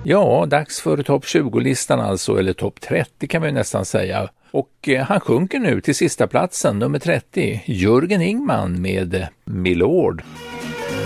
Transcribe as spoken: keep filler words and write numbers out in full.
Ja, dags för topp tjugo-listan alltså, eller topp trettio kan vi nästan säga. Och eh, han sjunker nu till sista platsen, nummer trettio, Jörgen Ingman med Milord.